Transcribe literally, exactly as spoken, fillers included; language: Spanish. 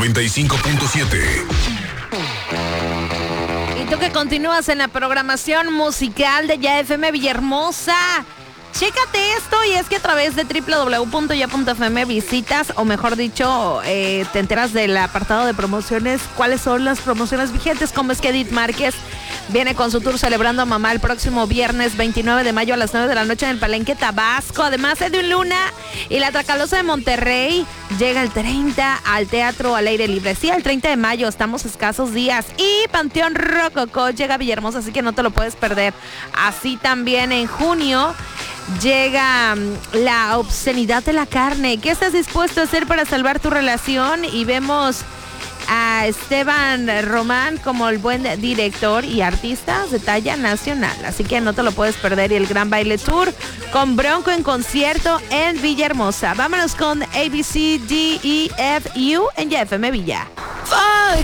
noventa y cinco punto siete. Y tú que continúas en la programación musical de Ya F M Villahermosa, chécate esto, y es que a través de doble u doble u doble u punto ya punto f m visitas, o mejor dicho, eh, te enteras del apartado de promociones, cuáles son las promociones vigentes, como es que Edith Márquez viene con su tour Celebrando a Mamá el próximo viernes veintinueve de mayo a las nueve de la noche en el Palenque Tabasco. Además, Edwin Luna y la Tracalosa de Monterrey llega el treinta al Teatro al Aire Libre. Sí, el treinta de mayo, estamos escasos días. Y Panteón Rococó llega a Villahermosa, así que no te lo puedes perder. Así también en junio llega La Obscenidad de la Carne. ¿Qué estás dispuesto a hacer para salvar tu relación? Y vemos a Esteban Román como el buen director y artista de talla nacional, así que no te lo puedes perder. Y el Gran Baile Tour con Bronco en concierto en Villahermosa. Vámonos con A B C D E F U en Ya F M Villa.